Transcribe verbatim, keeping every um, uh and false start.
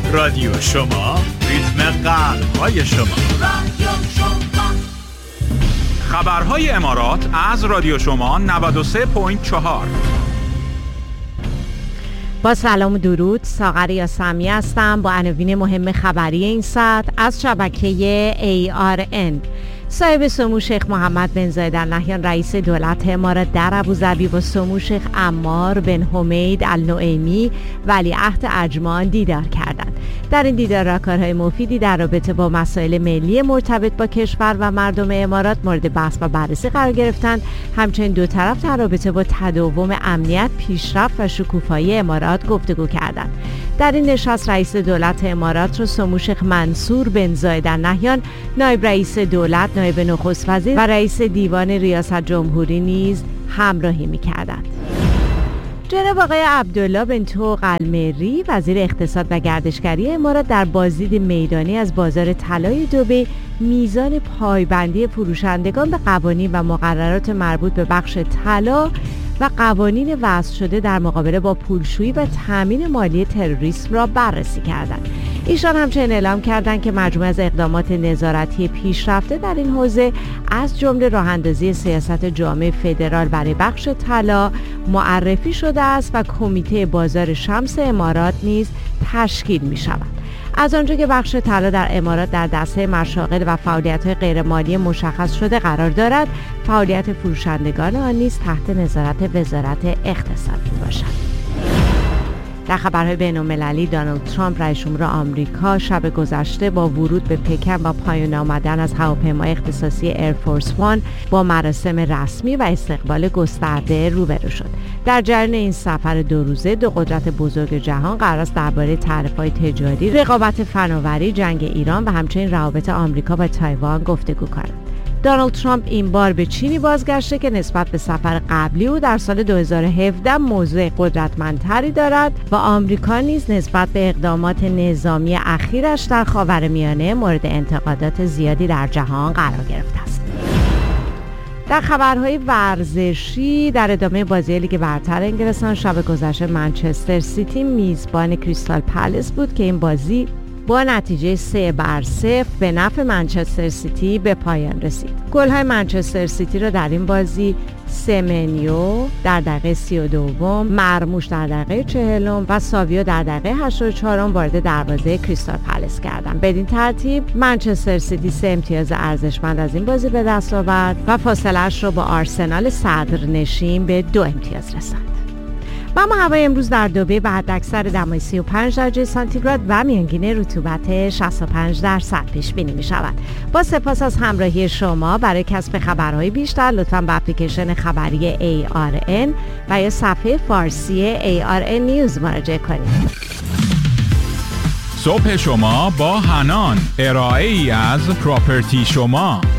رادیو شما، ریتم قلب‌های شما. رادیو شما. خبرهای امارات از رادیو شما نود و سه ممیز چهار. با سلام و درود، ساغر یاسمی هستم با عناوین مهم خبری این ساعت از شبکه ای آر ان. صاحب سمو شیخ محمد بن زاید ال نهیان رئیس دولت امارات در ابوظبی با سمو شیخ عمار بن حمید النعیمی ولیعهد عجمان دیدار کردند. در این دیدار راهکارهای مفیدی در رابطه با مسائل ملی مرتبط با کشور و مردم امارات مورد بحث و بررسی قرار گرفتند. همچنین دو طرف در رابطه با تداوم امنیت، پیشرفت و شکوفایی امارات گفتگو کردند. در این نشست رئیس دولت امارات را سمو شیخ منصور بن زاید ال نهیان، نایب رئیس دولت، نایب نخست وزیر و رئیس دیوان ریاست جمهوری نیز همراهی می‌کردند. جناب آقای عبدالله بن طوق المری وزیر اقتصاد و گردشگری امارات در بازدید میدانی از بازار طلای دبی میزان پایبندی فروشندگان به قوانین و مقررات مربوط به بخش طلا و قوانین وضع شده در مقابله با پولشویی و تامین مالی تروریسم را بررسی کردند. ایشان همچنین اعلام کردند که مجموعه از اقدامات نظارتی پیشرفته در این حوزه از جمله راه‌اندازی سیاست جامع فدرال برای بخش طلا معرفی شده است و کمیته بازار شمس امارات نیز تشکیل می شود. از آنجا که بخش طلا در امارات در دسته مشاغل و فعالیت‌های غیرمالی مشخص شده قرار دارد، فعالیت فروشندگان آن نیز تحت نظارت وزارت اقتصاد میباشد. در خبرهای بین‌المللی، دونالد ترامپ رئیس جمهور آمریکا شب گذشته با ورود به پکن و پایان آمدن از هواپیمای اختصاصی ایرفورس وان با مراسم رسمی و استقبال گسترده روبرو شد. در جریان این سفر دو روزه، دو قدرت بزرگ جهان قرار است درباره تعرفه‌های تجاری، رقابت فناوری، جنگ ایران و همچنین روابط آمریکا و تایوان گفتگو کنند. دونالد ترامپ این بار به چینی بازگشته که نسبت به سفر قبلی او در سال دو هزار و هفده موضوع قدرتمندتری دارد و آمریکا نیز نسبت به اقدامات نظامی اخیرش در خاورمیانه مورد انتقادات زیادی در جهان قرار گرفته است. در خبرهای ورزشی، در ادامه بازی لیگ برتر انگلستان شب گذشته منچستر سیتی میزبان کریستال پالاس بود که این بازی با نتیجه سه بر صفر به نفع منچستر سیتی به پایان رسید. گل‌های منچستر سیتی را در این بازی سمنیو در دقیقه سی و دوم، مرموش در دقیقه چهلم و ساویو در دقیقه هشتاد و چهارم وارد دروازه کریستال پالاس کردند. بدین ترتیب منچستر سیتی سه امتیاز ارزشمند از این بازی به دست آورد و فاصله‌اش را با آرسنال صدرنشین به دو امتیاز رساند. و اما هوای امروز در دبی به حداکثر دمای سی و پنج درجه سانتیگراد و میانگین رطوبت شصت و پنج درصد پیش بینی می شود. با سپاس از همراهی شما. برای کسب خبرهای بیشتر لطفاً به اپلیکیشن خبری ای آر ان و یا صفحه فارسی ای آر ان نیوز مراجعه کنید. صبح شما با حنان، ارائه ای از پراپرتی شما.